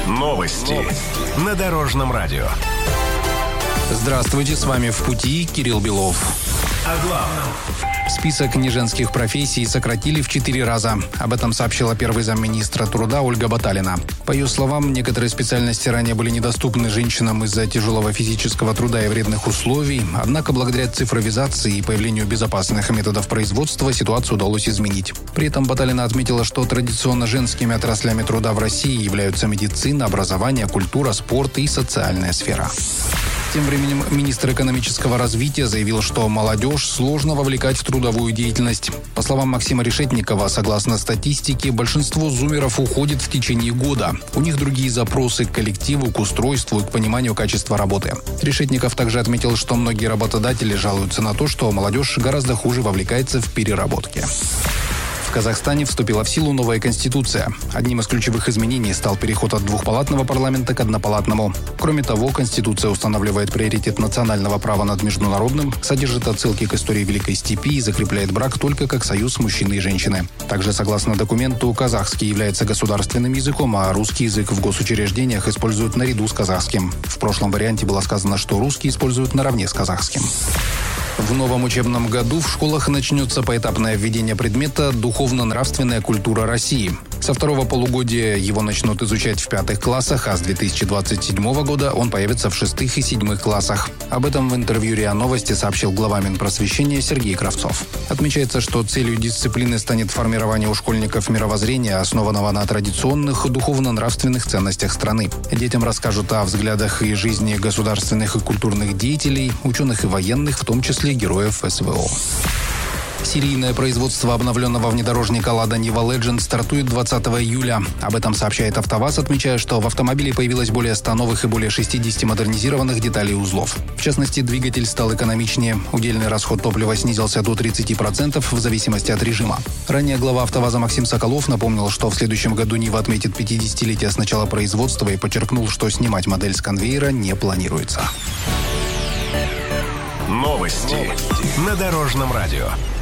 Новости на Дорожном радио. Здравствуйте, с вами «В пути» Кирилл Белов. О главном. Список неженских профессий сократили в 4 раза. Об этом сообщила первый замминистра труда Ольга Баталина. По ее словам, некоторые специальности ранее были недоступны женщинам из-за тяжелого физического труда и вредных условий. Однако, благодаря цифровизации и появлению безопасных методов производства, ситуацию удалось изменить. При этом Баталина отметила, что традиционно женскими отраслями труда в России являются медицина, образование, культура, спорт и социальная сфера. Тем временем министр экономического развития заявил, что молодежь сложно вовлекать в трудовую деятельность. По словам Максима Решетникова, согласно статистике, большинство зумеров уходит в течение года. У них другие запросы к коллективу, к устройству и к пониманию качества работы. Решетников также отметил, что многие работодатели жалуются на то, что молодежь гораздо хуже вовлекается в переработки. В Казахстане вступила в силу новая конституция. Одним из ключевых изменений стал переход от двухпалатного парламента к однопалатному. Кроме того, конституция устанавливает приоритет национального права над международным, содержит отсылки к истории Великой Степи и закрепляет брак только как союз мужчины и женщины. Также, согласно документу, казахский является государственным языком, а русский язык в госучреждениях используют наряду с казахским. В прошлом варианте было сказано, что русский используют наравне с казахским. В новом учебном году в школах начнется поэтапное введение предмета «Духовно-нравственная культура России». Со второго полугодия его начнут изучать в 5 классах, а с 2027 года он появится в 6 и 7 классах. Об этом в интервью РИА Новости сообщил глава Минпросвещения Сергей Кравцов. Отмечается, что целью дисциплины станет формирование у школьников мировоззрения, основанного на традиционных духовно-нравственных ценностях страны. Детям расскажут о взглядах и жизни государственных и культурных деятелей, ученых и военных, в том числе героев СВО. Серийное производство обновленного внедорожника «Лада Нива Legend» стартует 20 июля. Об этом сообщает «АвтоВАЗ», отмечая, что в автомобиле появилось более 100 новых и более 60 модернизированных деталей и узлов. В частности, двигатель стал экономичнее. Удельный расход топлива снизился до 30% в зависимости от режима. Ранее глава «АвтоВАЗа» Максим Соколов напомнил, что в следующем году «Нива» отметит 50-летие с начала производства и подчеркнул, что снимать модель с конвейера не планируется. Новости на Дорожном радио.